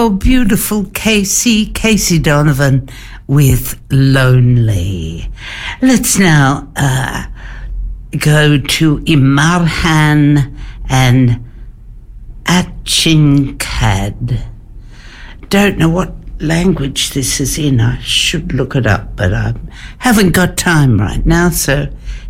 Oh, beautiful Casey Donovan with Lonely. Let's now go to Imarhan and Achinkad. Don't know what language this is in. I should look it up, but I haven't got time right now, so